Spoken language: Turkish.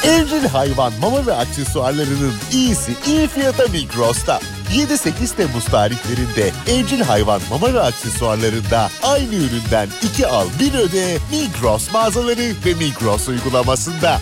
Evcil hayvan mama ve aksesuarlarının iyisi iyi fiyata Migros'ta. 7-8 Temmuz tarihlerinde evcil hayvan mama ve aksesuarlarında aynı üründen 2 al 1 öde Migros mağazaları ve Migros uygulamasında.